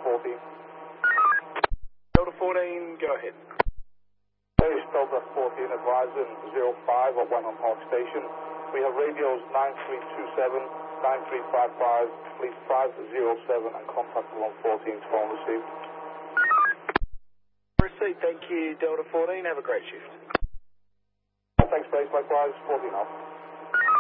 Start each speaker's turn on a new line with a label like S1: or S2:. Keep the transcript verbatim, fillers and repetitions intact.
S1: fourteen.
S2: Delta fourteen, go ahead.
S1: Hey, Delta fourteen, advising zero five at Wenham Park Station. We have radios nine three two seven, nine three five five, fleet five zero seven, and contact along fourteen, phone received.
S2: Receipt, thank you, Delta fourteen. Have a great shift.
S1: Thanks, Base. Likewise, fourteen off.